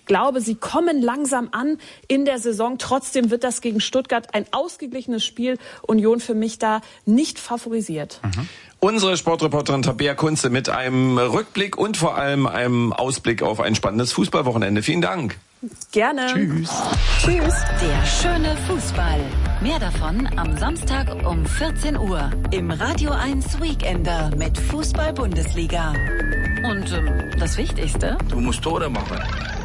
glaube, sie kommen langsam an in der Saison. Trotzdem wird das gegen Stuttgart ein ausgeglichenes Spiel. Union für mich da nicht favorisiert. Unsere Sportreporterin Tabea Kunze mit einem Rückblick und vor allem einem Ausblick auf ein spannendes Fußballwochenende. Vielen Dank. Gerne. Tschüss. Tschüss. Der schöne Fußball. Mehr davon am Samstag um 14 Uhr im Radio 1 Weekender mit Fußball-Bundesliga. Und das Wichtigste? Du musst Tore machen.